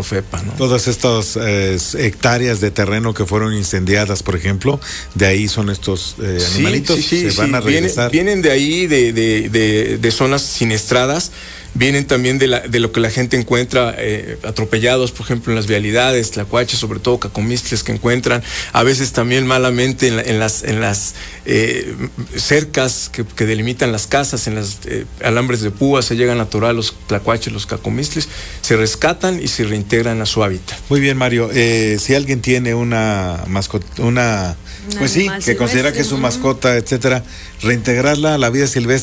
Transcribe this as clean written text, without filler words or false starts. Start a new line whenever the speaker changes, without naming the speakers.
Profepa, ¿no?
Todas estas hectáreas de terreno que fueron incendiadas, por ejemplo, de ahí son estos animalitos, se van a regresar.
Vienen de ahí, de zonas siniestradas. Vienen también de lo que la gente encuentra atropellados, por ejemplo, en las vialidades, tlacuaches, sobre todo cacomistles que encuentran, a veces también malamente en las cercas que delimitan las casas, en las alambres de púa, se llegan a atorar los tlacuaches, los cacomistles, se rescatan y se reintegran a su hábitat.
Muy bien, Mario. Si alguien tiene una mascota, pues sí, que considera que es su mascota, etcétera, reintegrarla a la vida silvestre